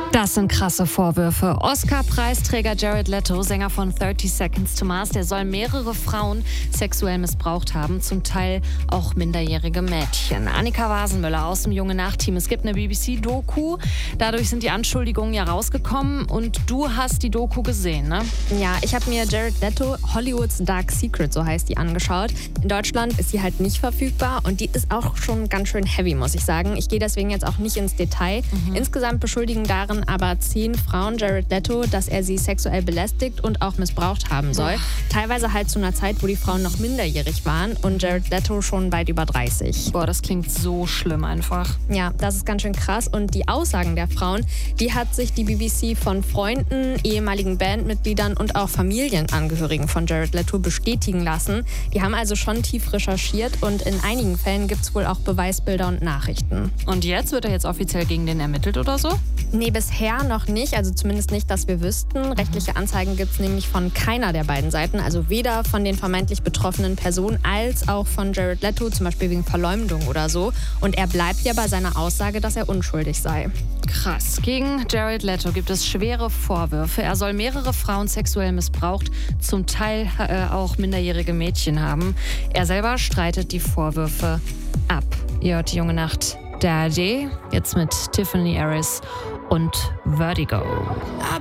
Das sind krasse Vorwürfe. Oscar-Preisträger Jared Leto, Sänger von 30 Seconds to Mars, der soll mehrere Frauen sexuell missbraucht haben, zum Teil auch minderjährige Mädchen. Annika Wasenmüller aus dem Junge-Nacht-Team. Es gibt eine BBC-Doku, dadurch sind die Anschuldigungen ja rausgekommen und du hast die Doku gesehen, ne? Ja, ich habe mir Jared Leto, Hollywoods Dark Secret, so heißt die, angeschaut. In Deutschland ist sie halt nicht verfügbar und die ist auch schon ganz schön heavy, muss ich sagen. Ich gehe deswegen jetzt auch nicht ins Detail. Insgesamt beschuldigen darin aber 10 Frauen Jared Leto, dass er sie sexuell belästigt und auch missbraucht haben soll. Teilweise halt zu einer Zeit, wo die Frauen noch minderjährig waren und Jared Leto schon weit über 30. Boah, das klingt so schlimm einfach. Ja, das ist ganz schön krass. Und die Aussagen der Frauen, die hat sich die BBC von Freunden, ehemaligen Bandmitgliedern und auch Familienangehörigen von Jared Leto bestätigen lassen. Die haben also schon tief recherchiert und in einigen Fällen gibt es wohl auch Beweisbilder und Nachrichten. Und jetzt? Wird er jetzt offiziell gegen den ermittelt oder so? Nee, bisher noch nicht. Also zumindest nicht, dass wir wüssten. Rechtliche Anzeigen gibt es nämlich von keiner der beiden Seiten. Also weder von den vermeintlich betroffenen Personen als auch von Jared Leto, zum Beispiel wegen Verleumdung oder so. Und er bleibt ja bei seiner Aussage, dass er unschuldig sei. Krass. Gegen Jared Leto gibt es schwere Vorwürfe. Er soll mehrere Frauen sexuell missbraucht, zum Teil auch minderjährige Mädchen haben. Er selber streitet die Vorwürfe ab. Ihr hört die Junge Nacht Daddy, jetzt mit Tiffany Harris und Vertigo.